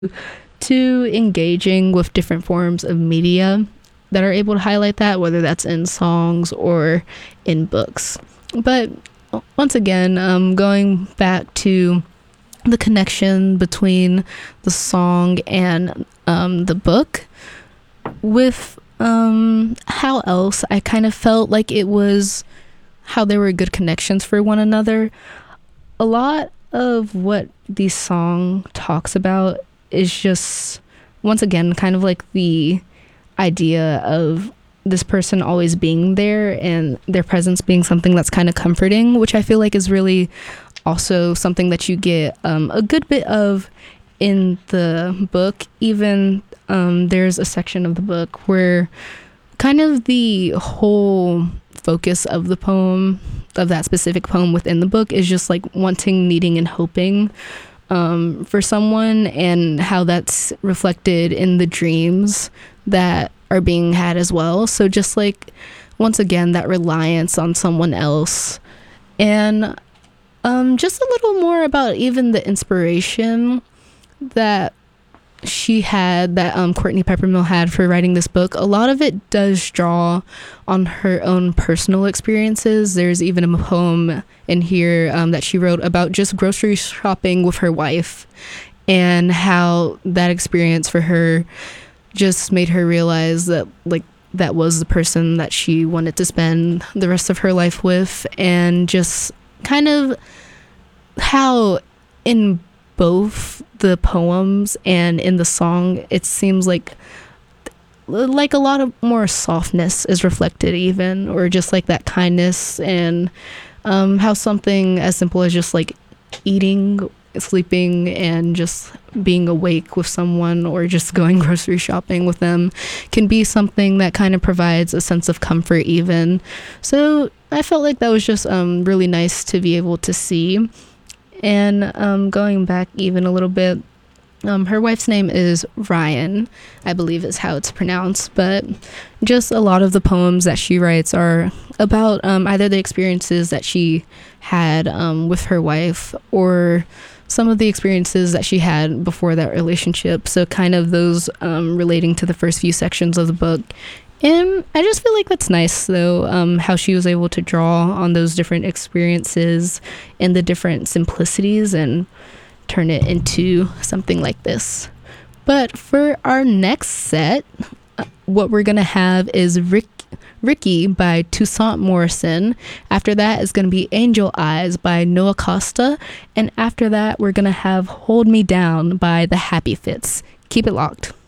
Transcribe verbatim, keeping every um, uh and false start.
to engaging with different forms of media that are able to highlight that, whether that's in songs or in books. But once again, um, going back to the connection between the song and um, the book, with um, How Else, I kind of felt like it was how there were good connections for one another. A lot of what the song talks about is just, once again, kind of like the idea of this person always being there and their presence being something that's kind of comforting, which I feel like is really also something that you get um, a good bit of in the book. Even um, there's a section of the book where kind of the whole focus of the poem, of that specific poem within the book, is just like wanting, needing, and hoping um, for someone, and how that's reflected in the dreams that are being had as well. So just like, once again, that reliance on someone else. And um, just a little more about even the inspiration that she had, that um, Courtney Peppermill had for writing this book. A lot of it does draw on her own personal experiences. There's even a poem in here um, that she wrote about just grocery shopping with her wife, and how that experience for her just made her realize that like that was the person that she wanted to spend the rest of her life with. And just kind of how in both the poems and in the song, it seems like like a lot of more softness is reflected, even, or just like that kindness, and um, how something as simple as just like eating, sleeping, and just being awake with someone, or just going grocery shopping with them, can be something that kind of provides a sense of comfort even. So I felt like that was just um, really nice to be able to see. And um, going back even a little bit, um, her wife's name is Ryan, I believe is how it's pronounced. But just a lot of the poems that she writes are about um, either the experiences that she had um, with her wife, or some of the experiences that she had before that relationship. So kind of those um, relating to the first few sections of the book. And I just feel like that's nice, though, um, how she was able to draw on those different experiences and the different simplicities and turn it into something like this. But for our next set, what we're going to have is Rick, Ricky by Toussaint Morrison. After that is going to be Angel Eyes by Noah Costa. And after that, we're going to have Hold Me Down by The Happy Fits. Keep it locked.